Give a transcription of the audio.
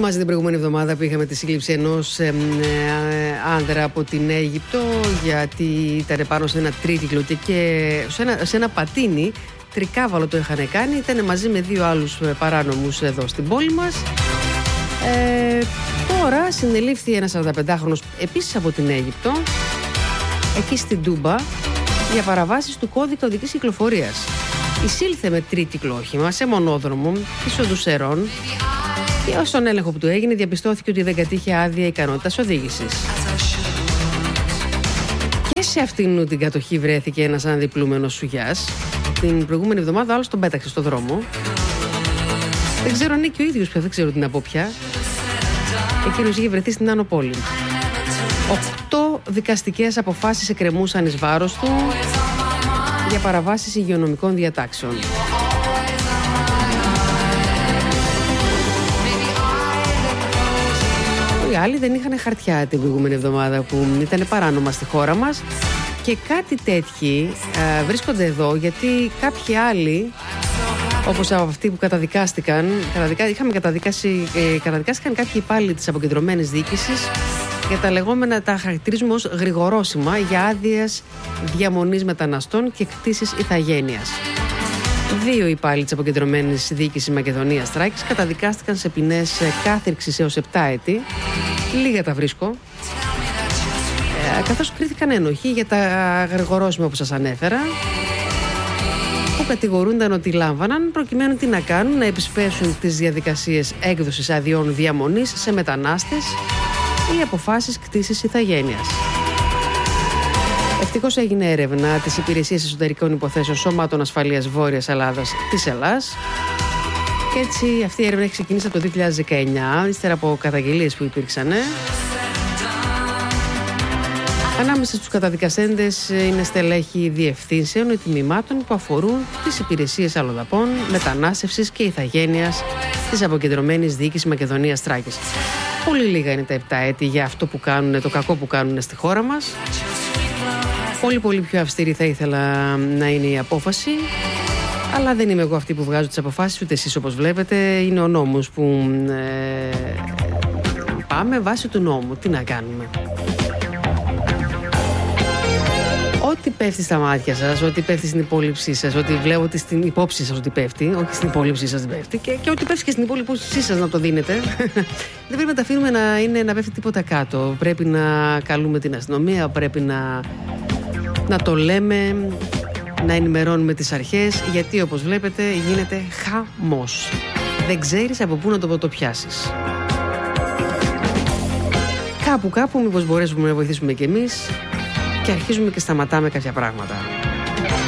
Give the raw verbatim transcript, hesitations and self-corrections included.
Θυμάστε την προηγούμενη εβδομάδα που είχαμε τη σύλληψη ενός ε, ε, άνδρα από την Αίγυπτο, γιατί ήταν πάνω σε ένα τρίτυκλο και, και σε, ένα, σε ένα πατίνι τρικάβαλο το είχαν κάνει. Ήταν μαζί με δύο άλλους παράνομους εδώ στην πόλη μας. Ε, τώρα συνελήφθη ένας σαρανταπεντάχρονος επίσης από την Αίγυπτο, εκεί στην Τούμπα, για παραβάσεις του κώδικα οδικής κυκλοφορίας. Εισήλθε με τρίτυκλο όχημα σε μονόδρομο της οδού Σερών και ως τον έλεγχο που του έγινε διαπιστώθηκε ότι δεν κατήχε άδεια ικανότητας οδήγησης. Και σε αυτήν την κατοχή βρέθηκε ένας αναδιπλούμενος σουγιάς. Την προηγούμενη εβδομάδα ο άλλος τον πέταξε στο δρόμο. Δεν ξέρω αν είναι και ο ίδιος πια, δεν ξέρω την από πια. Εκείνος είχε βρεθεί στην Άνω Πόλη. Οκτώ δικαστικές αποφάσεις εκκρεμούσαν εις βάρος του για παραβάσεις υγειονομικών διατάξεων. Οι άλλοι δεν είχαν χαρτιά την προηγούμενη εβδομάδα που ήταν παράνομα στη χώρα μας. Και κάτι τέτοιοι ε, βρίσκονται εδώ γιατί κάποιοι άλλοι, όπως αυτοί που καταδικάστηκαν, καταδικα... είχαμε καταδικάσει, ε, καταδικάστηκαν κάποιοι υπάλληλοι της αποκεντρωμένης διοίκησης για τα λεγόμενα, τα χαρακτηρίζουμε ως γρηγορόσημα για άδειες διαμονής μεταναστών και κτήσεις ηθαγένειας. Δύο υπάλληλοι της αποκεντρωμένης διοίκησης Μακεδονίας Θράκης καταδικάστηκαν σε ποινές κάθυρξης έως επτά έτη. Λίγα τα βρίσκω. Ε, καθώς κρίθηκαν ένοχοι για τα γρηγορόσημα που σας ανέφερα, που κατηγορούνταν ότι λάμβαναν προκειμένου τι να κάνουν, να επισπεύσουν τις διαδικασίες έκδοσης αδειών διαμονής σε μετανάστες ή αποφάσεις κτήσης ηθαγένειας. Ευτυχώς έγινε έρευνα της Υπηρεσίας Εσωτερικών Υποθέσεων Σωμάτων Ασφαλείας Βόρειας Ελλάδας της Ελλάς και έτσι αυτή η έρευνα έχει ξεκινήσει από το δύο χιλιάδες δεκαεννιά, ύστερα από καταγγελίες που υπήρξαν. Ανάμεσα στους καταδικασέντες είναι στελέχη διευθύνσεων ή τμήματων που αφορούν τις υπηρεσίες αλλοδαπών, μετανάστευσης και ηθαγένειας της αποκεντρωμένης διοίκησης Μακεδονίας Θράκης. Πολύ λίγα είναι τα επτά έτη για αυτό που κάνουν, το κακό που κάνουν στη χώρα μας. Πολύ πολύ πιο αυστηρή θα ήθελα να είναι η απόφαση, αλλά δεν είμαι εγώ αυτή που βγάζω τις αποφάσεις, ούτε εσείς όπως βλέπετε. Είναι ο νόμος που ε, πάμε βάσει του νόμου. Τι να κάνουμε. Ό,τι πέφτει στα μάτια σας, ό,τι πέφτει στην υπόλοιψή σας, ό,τι βλέπω ότι στην υπόψη σας ότι πέφτει, όχι στην υπόλοιψή σας δεν πέφτει, και, και ό,τι πέφτει και στην υπόλοιψή σας να το δίνετε, δεν πρέπει να τα αφήνουμε να, είναι, να πέφτει τίποτα κάτω. Πρέπει να καλούμε την αστυνομία, πρέπει να, να το λέμε, να ενημερώνουμε τις αρχές, γιατί όπως βλέπετε γίνεται χαμός. Δεν ξέρεις από πού να το, το πιάσεις. Κάπου κάπου μήπως μπορέσουμε να βοηθήσουμε κι εμείς και αρχίζουμε και σταματάμε κάποια πράγματα.